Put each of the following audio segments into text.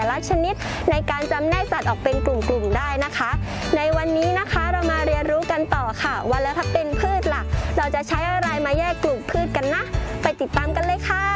ละชนิดในการจำแนกสัตว์ออกเป็นกลุ่มๆได้นะคะในวันนี้นะคะเรามาเรียนรู้กันต่อค่ะว่าแล้วถ้าเป็นพืชล่ะเราจะใช้อะไรมาแยกกลุ่มพืชกันนะไปติดตามกันเลยค่ะ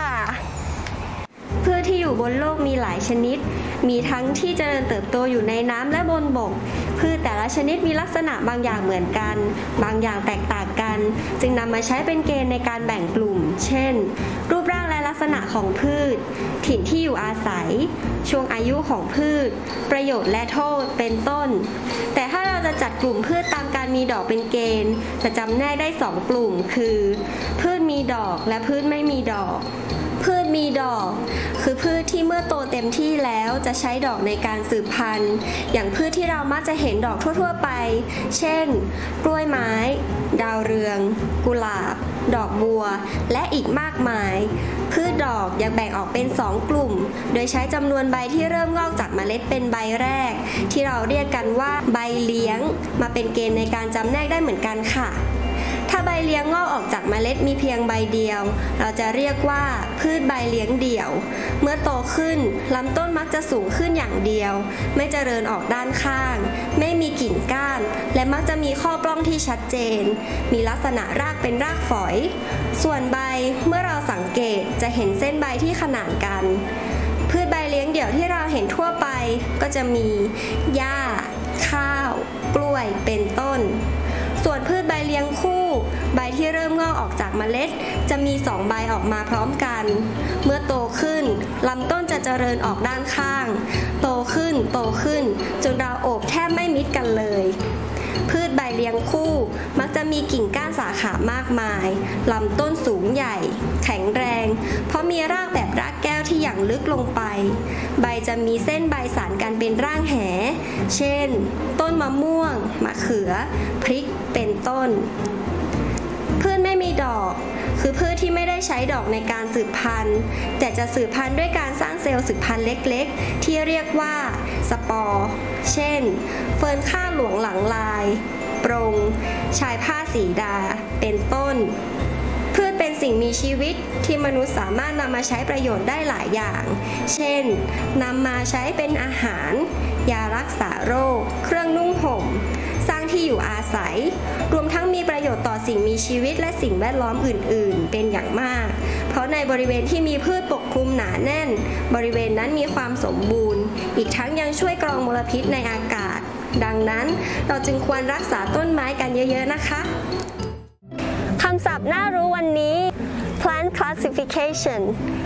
พืชที่อยู่บนโลกมีหลายชนิดมีทั้งที่เจริญเติบโตอยู่ในน้ำและบนบกพืชแต่ละชนิดมีลักษณะบางอย่างเหมือนกันบางอย่างแตกต่างกันจึงนำมาใช้เป็นเกณฑ์ในการแบ่งกลุ่มเช่นรูปร่างและลักษณะของพืชถิ่นที่อยู่อาศัยช่วงอายุของพืชประโยชน์และโทษเป็นต้นแต่ถ้าเราจะจัดกลุ่มพืชตามการมีดอกเป็นเกณฑ์จะจำแนกได้2กลุ่มคือพืชมีดอกและพืชไม่มีดอกพืชมีดอกคือพืชที่เมื่อโตเต็มที่แล้วจะใช้ดอกในการสืบพันธุ์อย่างพืชที่เรามักจะเห็นดอกทั่วๆไปเช่นกล้วยไม้ดาวเรืองกุหลาบดอกบัวและอีกมากมายพืชดอกยังแบ่งออกเป็น2กลุ่มโดยใช้จำนวนใบที่เริ่มงอกจากเมล็ดเป็นใบแรกที่เราเรียกกันว่าใบเลี้ยงมาเป็นเกณฑ์ในการจำแนกได้เหมือนกันค่ะถ้าใบเลี้ยงงอกออกจากเมล็ดมีเพียงใบเดียวเราจะเรียกว่าพืชใบเลี้ยงเดี่ยวเมื่อโตขึ้นลำต้นมักจะสูงขึ้นอย่างเดียวไม่เจริญออกด้านข้างไม่มีกิ่งก้านและมักจะมีข้อปล้องที่ชัดเจนมีลักษณะรากเป็นรากฝอยส่วนใบเมื่อเราสังเกตจะเห็นเส้นใบที่ขนานกันพืชใบเลี้ยงเดี่ยวที่เราเห็นทั่วไปก็จะมีหญ้าข้าวกล้วยเป็นต้นส่วนพืชใบเลี้ยงคู่ใบที่เริ่มงอกออกจากเมล็ดจะมี2ใบออกมาพร้อมกันเมื่อโตขึ้นลำต้นจะเจริญออกด้านข้างโตขึ้นจนเราโอบแทบไม่มิดกันเลยพืชใบเลี้ยงคู่มักจะมีกิ่งก้านสาขามากมายลำต้นสูงใหญ่แข็งแรงเพราะมีรากแบบรากแก้วที่หยั่งลึกลงไปใบจะมีเส้นใบสานกันเป็นร่างแหเช่นต้นมะม่วงมะเขือพริกเป็นต้นพืชไม่มีดอกคือพืชที่ไม่ได้ใช้ดอกในการสืบพันธุ์แต่จะสืบพันธุ์ด้วยการสร้างเซลล์สืบพันธุ์เล็กๆที่เรียกว่าสปอร์เช่นเฟิร์นข้าหลวงหลังลายปรงชายผ้าสีดาเป็นต้นพืชเป็นสิ่งมีชีวิตที่มนุษย์สามารถนำมาใช้ประโยชน์ได้หลายอย่างเช่นนำมาใช้เป็นอาหารยารักษาโรคเครื่องนุ่งห่มสร้างที่อยู่อาศัยรวมทั้งมีประโยชน์ต่อสิ่งมีชีวิตและสิ่งแวดล้อมอื่นๆเป็นอย่างมากเพราะในบริเวณที่มีพืชปกคลุมหนาแน่นบริเวณนั้นมีความสมบูรณ์อีกทั้งยังช่วยกรองมลพิษในอากาศดังนั้นเราจึงควรรักษาต้นไม้กันเยอะๆนะคะคำศัพท์น่ารู้วันนี้ plant classification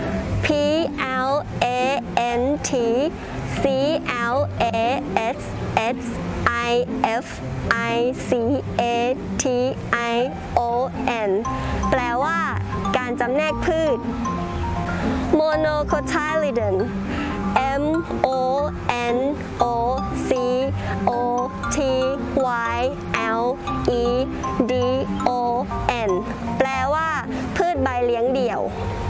P L A N T C L A S S I F I C A T I O N แปลว่าการจำแนกพืช monocotyledon M O N O C O T Y L E D O N แปลว่าพืชใบเลี้ยงเดี่ยว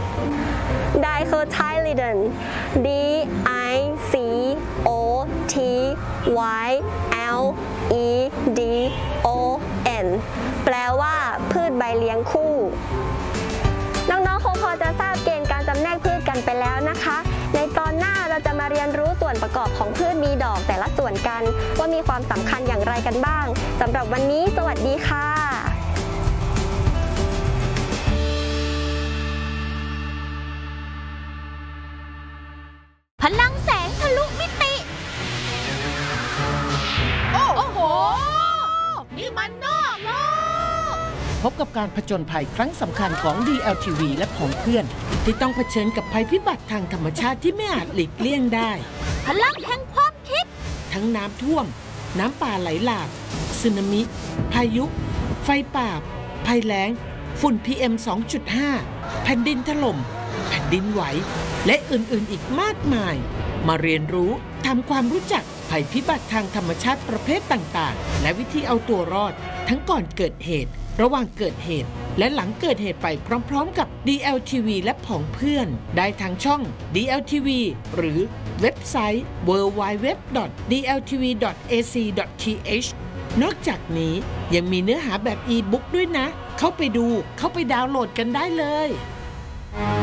Dicotyledon D I C O T Y L E D O N แปลว่าพืชใบเลี้ยงคู่น้องๆคงพอจะทราบเกณฑ์การจำแนกพืชกันไปแล้วนะคะในตอนหน้าเราจะมาเรียนรู้ส่วนประกอบของพืชมีดอกแต่ละส่วนกันว่ามีความสำคัญอย่างไรกันบ้างสำหรับวันนี้สวัสดีค่ะพลังแสงทะลุมิติโอ้โหนี่มันนอกโลกพบกับการผจญภัยครั้งสำคัญของ DLTV และของเพื่อนที่ต้องเผชิญกับภัยพิบัติทางธรรมชาติที่ไม่อาจหลีกเลี่ยงได้พลังแห่งความคิดทั้งน้ำท่วมน้ำป่าไหลหลากสึนามิพายุไฟป่าภัยแล้งฝุ่น PM 2.5 แผ่นดินถล่มแผ่นดินไหวและอื่นๆอีกมากมายมาเรียนรู้ทำความรู้จักภัยพิบัติทางธรรมชาติประเภทต่างๆและวิธีเอาตัวรอดทั้งก่อนเกิดเหตุระหว่างเกิดเหตุและหลังเกิดเหตุไปพร้อมๆกับ DLTV และผองเพื่อนได้ทางช่อง DLTV หรือเว็บไซต์ www.dltv.ac.th นอกจากนี้ยังมีเนื้อหาแบบอีบุ๊กด้วยนะเข้าไปดูเข้าไปดาวน์โหลดกันได้เลย